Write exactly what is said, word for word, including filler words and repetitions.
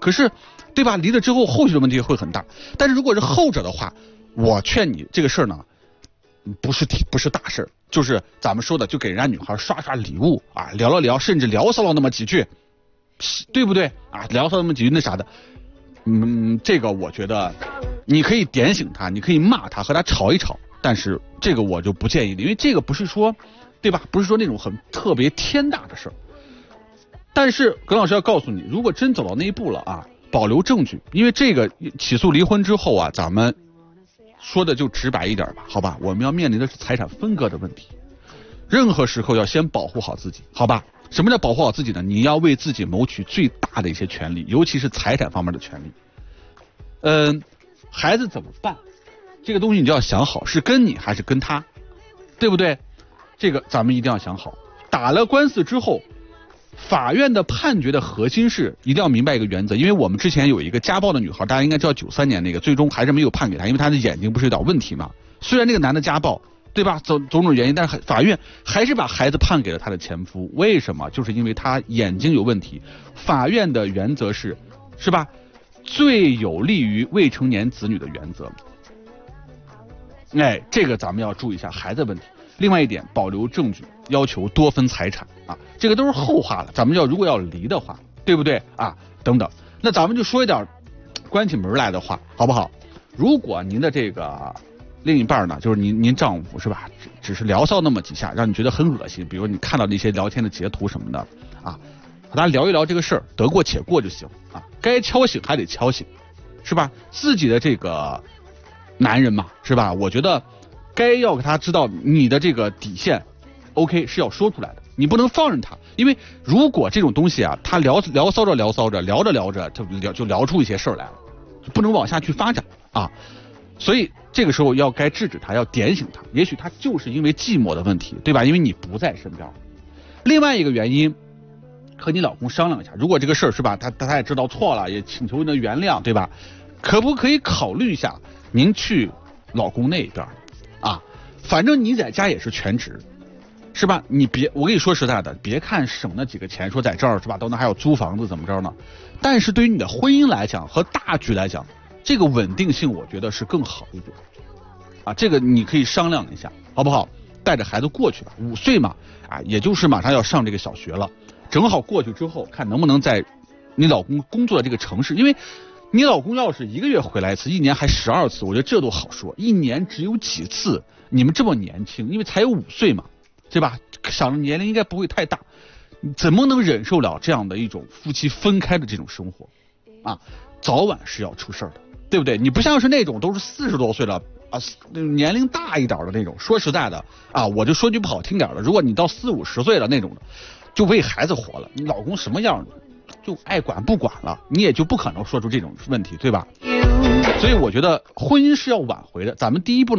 可是，对吧？离了之后后续的问题会很大。但是如果是后者的话，我劝你这个事儿呢，不是不是大事，就是咱们说的，就给人家女孩刷刷礼物啊，聊了聊，甚至聊骚了那么几句，对不对啊？聊骚那么几句那啥的，嗯，这个我觉得你可以点醒他，你可以骂他，和他吵一吵，但是这个我就不建议你，因为这个不是说，对吧？不是说那种很特别天大的事儿。但是耿老师要告诉你，如果真走到那一步了啊，保留证据，因为这个起诉离婚之后啊，咱们说的就直白一点吧，好吧？我们要面临的是财产分割的问题，任何时候要先保护好自己，好吧？什么叫保护好自己呢？你要为自己谋取最大的一些权利，尤其是财产方面的权利。嗯、呃，孩子怎么办？这个东西你就要想好，是跟你还是跟他，对不对？这个咱们一定要想好。打了官司之后，法院的判决的核心是一定要明白一个原则，因为我们之前有一个家暴的女孩，大家应该知道九三年那个，最终还是没有判给她，因为她的眼睛不是有点问题嘛。虽然那个男的家暴，对吧？种种种原因，但是法院还是把孩子判给了他的前夫。为什么？就是因为他眼睛有问题。法院的原则是，是吧？最有利于未成年子女的原则。哎，这个咱们要注意一下孩子问题。另外一点，保留证据，要求多分财产啊，这个都是后话了。咱们要如果要离的话，对不对啊？等等，那咱们就说一点关起门来的话，好不好？如果您的这个另一半呢，就是您您丈夫是吧，只只是聊骚那么几下，让你觉得很恶心，比如你看到那些聊天的截图什么的啊，和他聊一聊这个事儿，得过且过就行啊，该敲醒还得敲醒，是吧？自己的这个男人嘛，是吧？我觉得该要给他知道你的这个底线 ，OK 是要说出来的，你不能放任他，因为如果这种东西啊，他聊聊骚着聊骚着，聊着聊着就聊就聊出一些事儿来了，就不能往下去发展啊。所以这个时候要该制止他，要点醒他，也许他就是因为寂寞的问题，对吧？因为你不在身边。另外一个原因，和你老公商量一下，如果这个事儿是吧，他他也知道错了，也请求你的原谅，对吧？可不可以考虑一下，您去老公那边啊？反正你在家也是全职，是吧？你别，我跟你说实在的，别看省那几个钱，说在这儿是吧，到那还有租房子怎么着呢？但是对于你的婚姻来讲和大局来讲，这个稳定性我觉得是更好一点啊，这个你可以商量一下，好不好？带着孩子过去吧，五岁嘛，啊，也就是马上要上这个小学了，正好过去之后，看能不能在你老公工作的这个城市，因为你老公要是一个月回来一次，一年还十二次，我觉得这都好说，一年只有几次，你们这么年轻，因为才有五岁嘛，对吧？想着年龄应该不会太大，怎么能忍受了这样的一种夫妻分开的这种生活啊？早晚是要出事儿的。对不对？你不像是那种都是四十多岁了啊，年龄大一点的那种。说实在的啊，我就说句不好听点的，如果你到四五十岁了那种的，就为孩子活了，你老公什么样就爱管不管了，你也就不可能说出这种问题，对吧？所以我觉得婚姻是要挽回的。咱们第一步呢。